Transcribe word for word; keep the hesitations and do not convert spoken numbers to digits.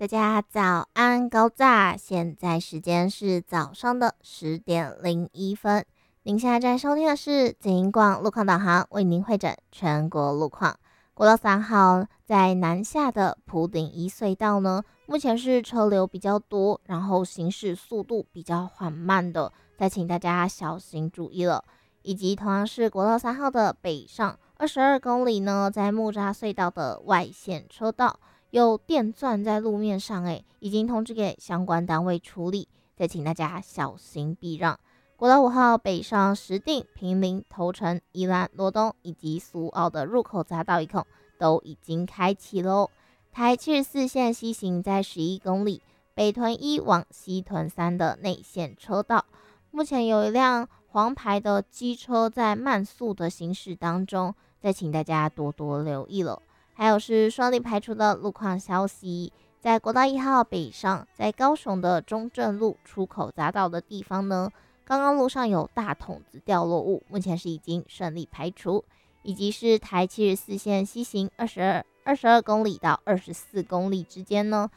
大家早安，高炸！现在时间是早上的十点零一分。您现在在收听的是金广路况导航，为您会诊全国路况。国道三号在南下的普顶一隧道呢，目前是车流比较多，然后行驶速度比较缓慢的，再请大家小心注意了。以及同样是国道三号的北上二十二公里呢，在木栅隧道的外线车道有电钻在路面上，诶，已经通知给相关单位处理，再请大家小心避让。国道五号北上石碇、坪林、头城、宜兰、罗东以及苏澳的入口匝道一孔都已经开启喽。台七十四线西行在十一公里，北屯一往西屯三的内线车道，目前有一辆黄牌的机车在慢速的行驶当中，再请大家多多留意了。还有是顺利排除的路况消息，在国道一号北上，在高雄的中正路出口匝道的地方呢，刚刚路上有大桶子掉落物，目前是已经顺利排除。以及是台七十四线西行二十二二十二公里到二十四公里之间呢，